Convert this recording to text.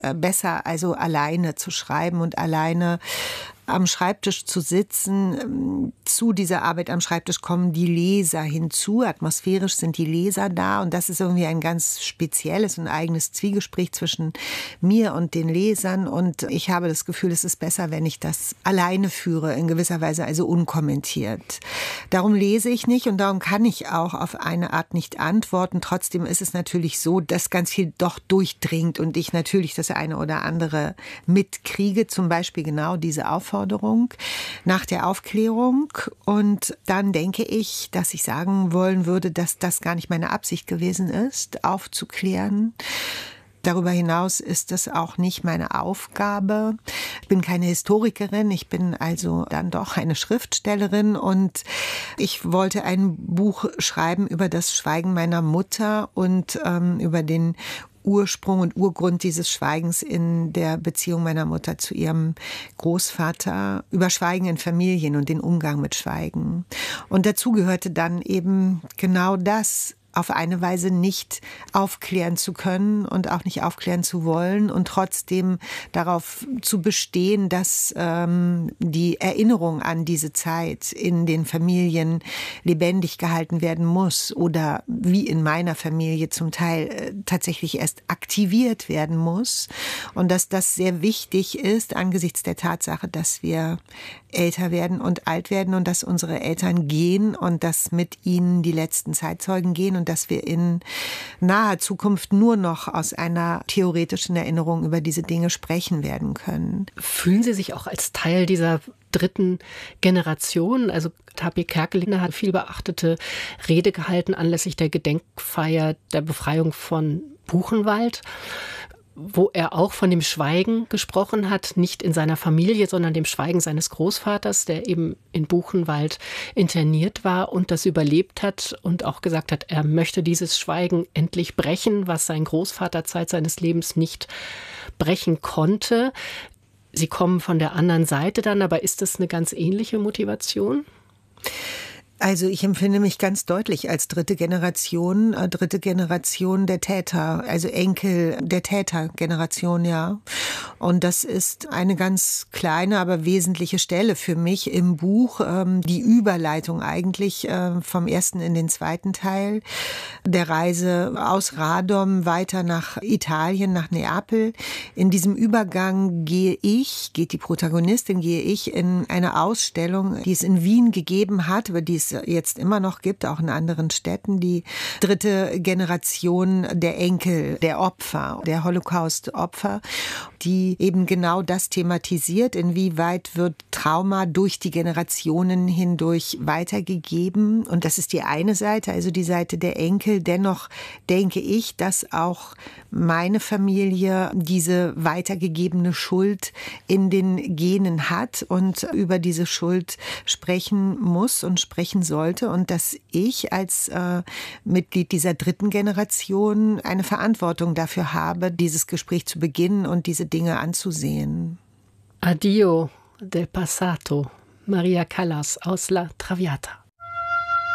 besser, also alleine zu schreiben und alleine am Schreibtisch zu sitzen. Zu dieser Arbeit am Schreibtisch kommen die Leser hinzu. Atmosphärisch sind die Leser da und das ist irgendwie ein ganz spezielles und eigenes Zwiegespräch zwischen mir und den Lesern und ich habe das Gefühl, es ist besser, wenn ich das alleine führe, in gewisser Weise, also unkommentiert. Darum lese ich nicht und darum kann ich auch auf eine Art nicht antworten. Trotzdem ist es natürlich so, dass ganz viel doch durchdringt und ich natürlich das eine oder andere mitkriege, zum Beispiel genau diese Aufforderung nach der Aufklärung. Und dann denke ich, dass ich sagen wollen würde, dass das gar nicht meine Absicht gewesen ist, aufzuklären. Darüber hinaus ist es auch nicht meine Aufgabe. Ich bin keine Historikerin, ich bin also dann doch eine Schriftstellerin und ich wollte ein Buch schreiben über das Schweigen meiner Mutter und über den Ursprung und Urgrund dieses Schweigens in der Beziehung meiner Mutter zu ihrem Großvater, über Schweigen in Familien und den Umgang mit Schweigen. Und dazu gehörte dann eben genau das, auf eine Weise nicht aufklären zu können und auch nicht aufklären zu wollen und trotzdem darauf zu bestehen, dass die Erinnerung an diese Zeit in den Familien lebendig gehalten werden muss oder wie in meiner Familie zum Teil tatsächlich erst aktiviert werden muss und dass das sehr wichtig ist angesichts der Tatsache, dass wir älter werden und alt werden und dass unsere Eltern gehen und dass mit ihnen die letzten Zeitzeugen gehen und dass wir in naher Zukunft nur noch aus einer theoretischen Erinnerung über diese Dinge sprechen werden können. Fühlen Sie sich auch als Teil dieser dritten Generation? Also H.P. Kerkeling hat viel beachtete Rede gehalten anlässlich der Gedenkfeier der Befreiung von Buchenwald, wo er auch von dem Schweigen gesprochen hat, nicht in seiner Familie, sondern dem Schweigen seines Großvaters, der eben in Buchenwald interniert war und das überlebt hat und auch gesagt hat, er möchte dieses Schweigen endlich brechen, was sein Großvater Zeit seines Lebens nicht brechen konnte. Sie kommen von der anderen Seite dann, aber ist das eine ganz ähnliche Motivation? Also ich empfinde mich ganz deutlich als dritte Generation der Täter, also Enkel der Tätergeneration, ja. Und das ist eine ganz kleine, aber wesentliche Stelle für mich im Buch, die Überleitung eigentlich vom ersten in den zweiten Teil der Reise aus Radom weiter nach Italien, nach Neapel. In diesem Übergang geht die Protagonistin, in eine Ausstellung, die es in Wien gegeben hat, über die es jetzt immer noch gibt, auch in anderen Städten, die dritte Generation der Enkel, der Opfer, der Holocaust-Opfer, die eben genau das thematisiert, inwieweit wird Trauma durch die Generationen hindurch weitergegeben. Und das ist die eine Seite, also die Seite der Enkel. Dennoch denke ich, dass auch meine Familie diese weitergegebene Schuld in den Genen hat und über diese Schuld sprechen muss und sprechen sollte und dass ich als Mitglied dieser dritten Generation eine Verantwortung dafür habe, dieses Gespräch zu beginnen und diese Dinge anzusehen. Addio del passato, Maria Callas aus La Traviata.